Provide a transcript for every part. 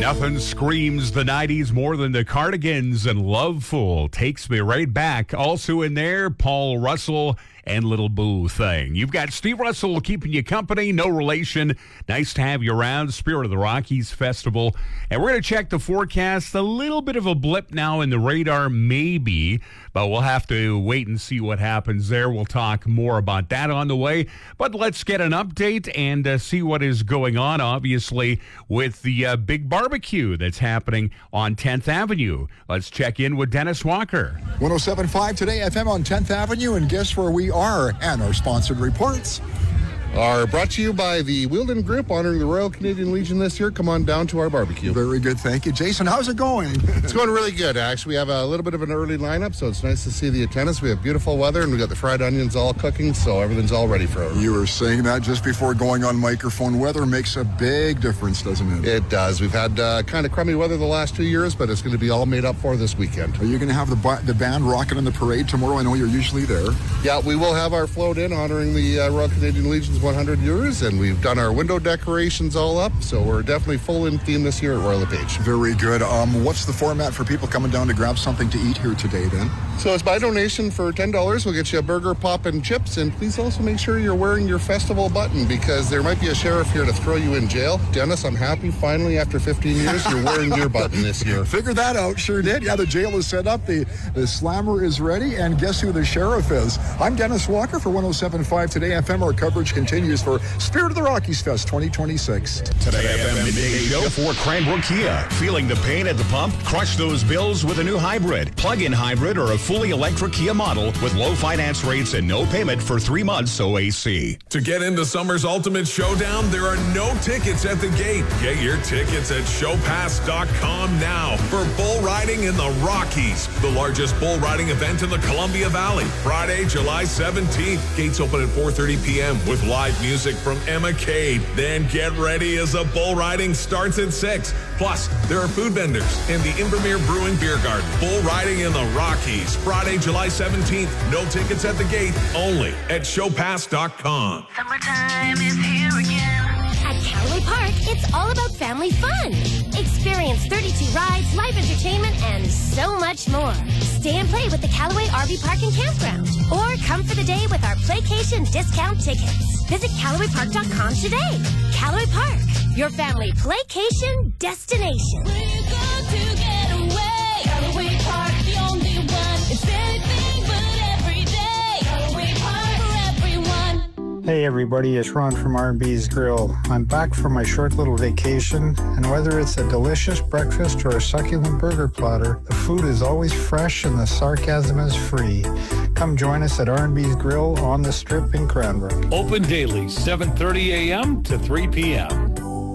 Nothing screams the 90s more than the Cardigans and Loveful. Takes me right back. Also in there, Paul Russell and Little Boo Thing. You've got Steve Russell keeping you company, no relation. Nice to have you around. Spirit of the Rockies Festival. And we're going to check the forecast. A little bit of a blip now in the radar, maybe, but we'll have to wait and see what happens there. We'll talk more about that on the way. But let's get an update and see what is going on, obviously, with the big barbecue that's happening on 10th Avenue. Let's check in with Dennis Walker. 107.5 Today FM on 10th Avenue, and guess where we are and our sponsored reports are brought to you by the Wheeldon Group, honoring the Royal Canadian Legion this year. Come on down to our barbecue. Very good, thank you. Jason, how's it going? It's going really good, actually. We have a little bit of an early lineup, so it's nice to see the attendance. We have beautiful weather, and we got the fried onions all cooking, so everything's all ready for it. You were saying that just before going on microphone. Weather makes a big difference, doesn't it? It does. We've had kind of crummy weather the last 2 years, but it's going to be all made up for this weekend. Are you going to have the band rocking in the parade tomorrow? I know you're usually there. Yeah, we will have our float in honoring the Royal Canadian Legion's 100 years. And we've done our window decorations all up, so we're definitely full in theme this year at Royal LePage. Very good. What's the format for people coming down to grab something to eat here today, then? So it's by donation for $10. We'll get you a burger, pop, and chips. And please also make sure you're wearing your festival button, because there might be a sheriff here to throw you in jail. Dennis, I'm happy finally after 15 years you're wearing your button this year. Figured that out. Sure did. Yeah, the jail is set up. The slammer is ready. And guess who the sheriff is? I'm Dennis Walker for 107.5 Today FM. Our coverage continues for Spirit of the Rockies Fest 2026. Today FM Midday Show for Cranbrook Kia. Feeling the pain at the pump? Crush those bills with a new hybrid, plug-in hybrid, or a fully electric Kia model with low finance rates and no payment for 3 months OAC. To get into summer's ultimate showdown, there are no tickets at the gate. Get your tickets at showpass.com now for bull riding in the Rockies, the largest bull riding event in the Columbia Valley. Friday, July 17th. Gates open at 4:30 p.m. with live music from Emma Cade. Then get ready as the bull riding starts at 6. Plus, there are food vendors in the Invermere Brewing Beer Garden. Bull riding in the Rockies, Friday, July 17th. No tickets at the gate, only at showpass.com. Summertime is here again. At Callaway Park, it's all about family fun. Experience 32 rides, live entertainment, and so much more. Stay and play with the Callaway RV Park and Campground. Or come for the day with our Playcation discount tickets. Visit CallawayPark.com today. Callaway Park, your family playcation destination. We're going to get away. Callaway Park, the only one. It's anything but every day. Callaway Park for everyone. Hey everybody, it's Ron from R&B's Grill. I'm back from my short little vacation, and whether it's a delicious breakfast or a succulent burger platter, the food is always fresh and the sarcasm is free. Come join us at R&B's Grill on the Strip in Cranbrook. Open daily, 7:30 a.m. to 3 p.m.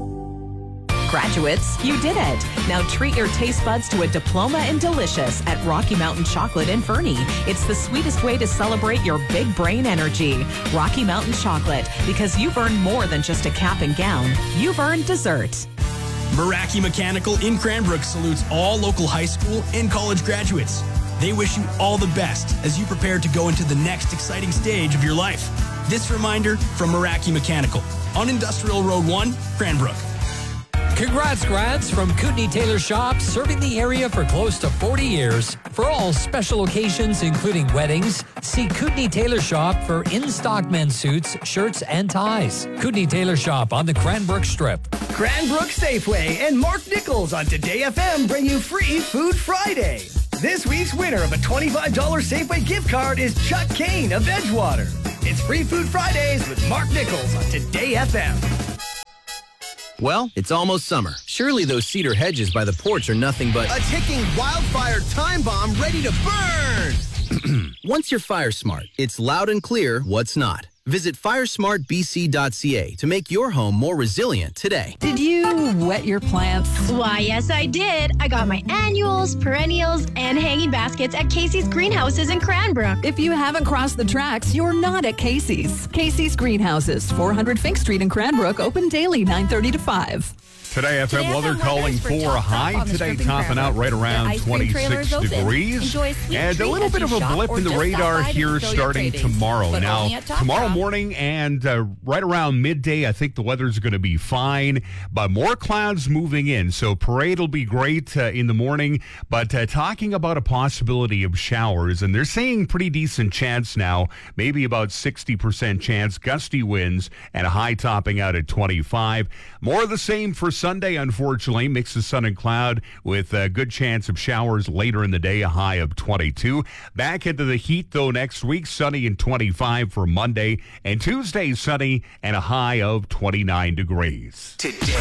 Graduates, you did it. Now treat your taste buds to a diploma in delicious at Rocky Mountain Chocolate in Fernie. It's the sweetest way to celebrate your big brain energy. Rocky Mountain Chocolate, because you've earned more than just a cap and gown. You've earned dessert. Meraki Mechanical in Cranbrook salutes all local high school and college graduates. They wish you all the best as you prepare to go into the next exciting stage of your life. This reminder from Meraki Mechanical on Industrial Road 1, Cranbrook. Congrats, grads, from Kootenai Tailor Shop, serving the area for close to 40 years. For all special occasions, including weddings, see Kootenai Tailor Shop for in-stock men's suits, shirts, and ties. Kootenai Tailor Shop on the Cranbrook Strip. Cranbrook Safeway and Mark Nichols on Today FM bring you free Food Friday. This week's winner of a $25 Safeway gift card is Chuck Kane of Edgewater. It's free Food Fridays with Mark Nichols on Today FM. Well, it's almost summer. Surely those cedar hedges by the porch are nothing but a ticking wildfire time bomb ready to burn! Once you're fire smart, it's loud and clear what's not. Visit firesmartbc.ca to make your home more resilient today. Did you wet your plants? Why, yes, I did. I got my annuals, perennials, and hanging baskets at Casey's Greenhouses in Cranbrook. If you haven't crossed the tracks, you're not at Casey's. Casey's Greenhouses, 400 Fink Street in Cranbrook, open daily 9:30 to 5. Today FM weather calling for a high today, topping out right around 26 degrees. And a little bit of a blip in the radar here starting tomorrow. Now, tomorrow morning and right around midday, I think the weather's going to be fine, but more clouds moving in. So parade will be great in the morning, but talking about a possibility of showers, and they're saying pretty decent chance now, maybe about 60% chance, gusty winds, and a high topping out at 25. More of the same for Sunday, unfortunately. Mix of sun and cloud with a good chance of showers later in the day, a high of 22. Back into the heat, though, next week, sunny and 25 for Monday, and Tuesday, sunny and a high of 29 degrees. Today